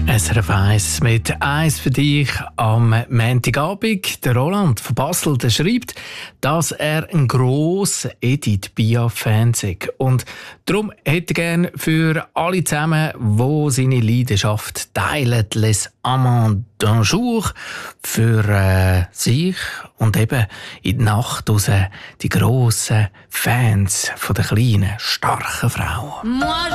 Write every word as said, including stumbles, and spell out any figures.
S R F eins mit «Eins für dich» am Montagabend. Der Roland von Basel der schreibt, dass er ein grosser Edith Piaf-Fan ist. Und darum hätte er gerne für alle zusammen, die seine Leidenschaft teilen, «Les Amants d'un jour», für äh, sich und eben in die Nacht raus die grossen Fans von der kleinen, starken Frau.